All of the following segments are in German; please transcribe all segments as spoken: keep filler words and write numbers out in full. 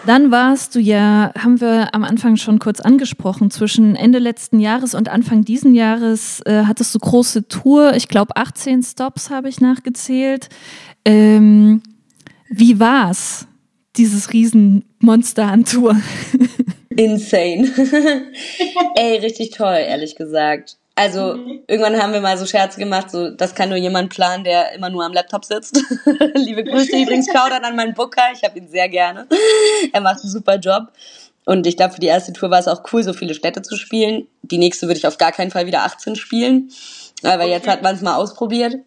Dann warst du ja, haben wir am Anfang schon kurz angesprochen, zwischen Ende letzten Jahres und Anfang diesen Jahres äh, hattest du große Tour. Ich glaube, achtzehn Stops habe ich nachgezählt. Ähm, wie war's, dieses Riesenmonster an Tour? Insane. Ey, richtig toll, ehrlich gesagt. Also mhm. irgendwann haben wir mal so Scherze gemacht, so das kann nur jemand planen, der immer nur am Laptop sitzt. Liebe Grüße übrigens, Shoutout an meinen Booker, ich habe ihn sehr gerne. Er macht einen super Job. Und ich glaube, für die erste Tour war es auch cool, so viele Städte zu spielen. Die nächste würde ich auf gar keinen Fall wieder achtzehn spielen. Aber okay. Jetzt hat man es mal ausprobiert.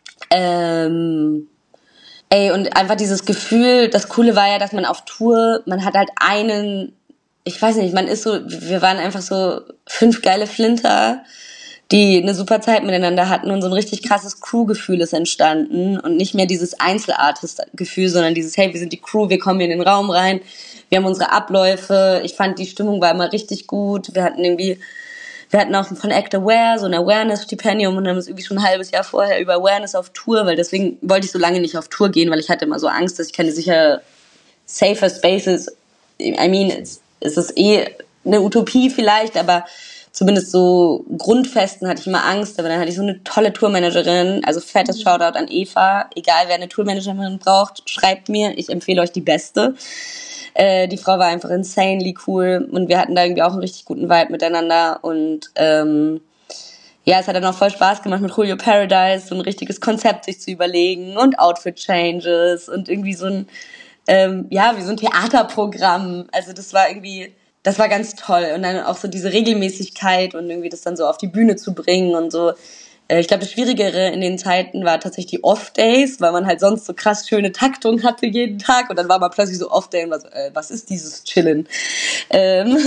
Ähm, ey, und einfach dieses Gefühl, das Coole war ja, dass man auf Tour, man hat halt einen, ich weiß nicht, man ist so, wir waren einfach so fünf geile Flinter, die eine super Zeit miteinander hatten und so ein richtig krasses Crew-Gefühl ist entstanden und nicht mehr dieses Einzelartist-Gefühl, sondern dieses, hey, wir sind die Crew, wir kommen hier in den Raum rein, wir haben unsere Abläufe, ich fand, die Stimmung war immer richtig gut, wir hatten irgendwie, wir hatten auch von Act Aware so ein Awareness-Stipendium und haben es irgendwie schon ein halbes Jahr vorher über Awareness auf Tour, weil deswegen wollte ich so lange nicht auf Tour gehen, weil ich hatte immer so Angst, dass ich keine sicher safer Spaces, I mean, es, es ist eh eine Utopie vielleicht, aber zumindest so Grundfesten hatte ich immer Angst, aber dann hatte ich so eine tolle Tourmanagerin, also fettes Shoutout an Eva, egal wer eine Tourmanagerin braucht, schreibt mir, ich empfehle euch die beste. Äh, die Frau war einfach insanely cool und wir hatten da irgendwie auch einen richtig guten Vibe miteinander und ähm, ja, es hat dann auch voll Spaß gemacht mit Julio Paradise, so ein richtiges Konzept sich zu überlegen und Outfit-Changes und irgendwie so ein, ähm, ja, wie so ein Theaterprogramm, also das war irgendwie... Das war ganz toll und dann auch so diese Regelmäßigkeit und irgendwie das dann so auf die Bühne zu bringen und so. Ich glaube, das Schwierigere in den Zeiten war tatsächlich die Off-Days, weil man halt sonst so krass schöne Taktung hatte jeden Tag und dann war man plötzlich so Off-Day und war so, äh, was ist dieses Chillen? Ähm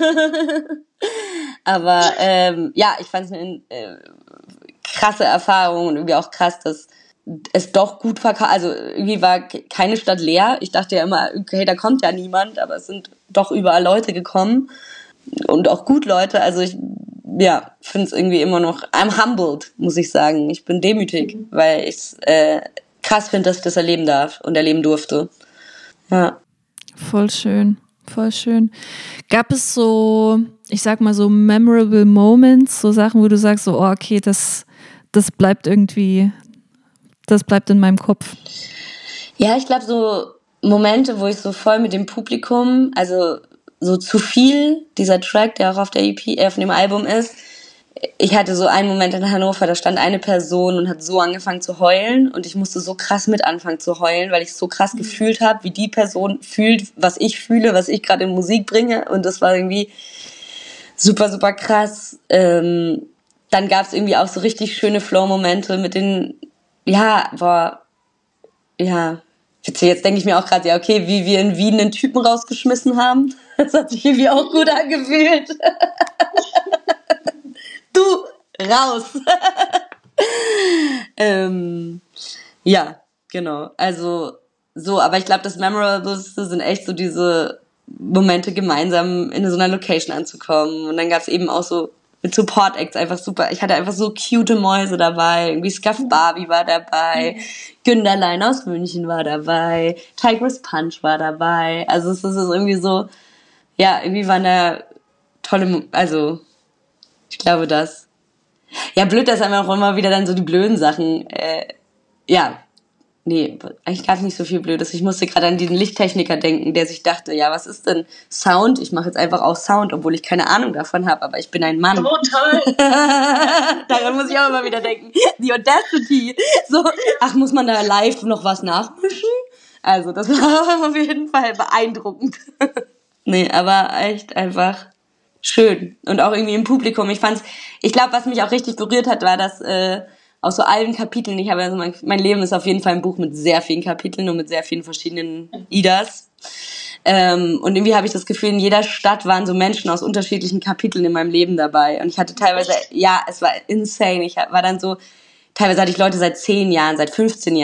Aber ähm, ja, ich fand es eine äh, krasse Erfahrung und irgendwie auch krass, dass es doch gut verkauft, also irgendwie war keine Stadt leer. Ich dachte ja immer, okay, da kommt ja niemand, aber es sind doch überall Leute gekommen und auch gut Leute. Also ich, ja, finde es irgendwie immer noch, I'm humbled, muss ich sagen. Ich bin demütig, mhm. weil ich es äh, krass finde, dass ich das erleben darf und erleben durfte. Ja. Voll schön, voll schön. Gab es so, ich sag mal so memorable Moments, so Sachen, wo du sagst, so, oh, okay, das, das bleibt irgendwie... Das bleibt in meinem Kopf. Ja, ich glaube, so Momente, wo ich so voll mit dem Publikum, also so zu viel, dieser Track, der auch auf der E P, äh, auf dem Album ist. Ich hatte so einen Moment in Hannover, da stand eine Person und hat so angefangen zu heulen und ich musste so krass mit anfangen zu heulen, weil ich so krass mhm. gefühlt habe, wie die Person fühlt, was ich fühle, was ich gerade in Musik bringe und das war irgendwie super, super krass. Ähm, dann gab es irgendwie auch so richtig schöne Flow-Momente mit den Ja, boah, ja, jetzt denke ich mir auch gerade, ja, okay, wie wir in Wien einen Typen rausgeschmissen haben, das hat sich irgendwie auch gut angefühlt. Du, raus! ähm, ja, genau, also so, aber ich glaube, das Memorableste sind echt so diese Momente, gemeinsam in so einer Location anzukommen und dann gab es eben auch so mit Support Acts einfach super. Ich hatte einfach so cute Mäuse dabei. Irgendwie Scuff Barbie war dabei. Günderlein aus München war dabei. Tigress Punch war dabei. Also es ist irgendwie so, ja, irgendwie waren da tolle, also ich glaube das. Ja, blöd, dass einfach auch immer wieder dann so die blöden Sachen, äh, ja, nee, eigentlich gab es nicht so viel Blödes. Ich musste gerade an diesen Lichttechniker denken, der sich dachte, ja, was ist denn Sound? Ich mache jetzt einfach auch Sound, obwohl ich keine Ahnung davon habe, aber ich bin ein Mann. Total. Daran muss ich auch immer wieder denken. Die Audacity. So, ach, muss man da live noch was nachmischen? Also, das war auf jeden Fall beeindruckend. Nee, aber echt einfach schön. Und auch irgendwie im Publikum. Ich fand's, ich glaube, was mich auch richtig berührt hat, war, dass äh, aus so allen Kapiteln, ich habe also mein, mein Leben ist auf jeden Fall ein Buch mit sehr vielen Kapiteln und mit sehr vielen verschiedenen Idas. Ähm, und irgendwie habe ich das Gefühl, in jeder Stadt waren so Menschen aus unterschiedlichen Kapiteln in meinem Leben dabei. Und ich hatte teilweise, ja, es war insane. Ich war dann so, teilweise hatte ich Leute seit zehn Jahren, seit fünfzehn Jahren.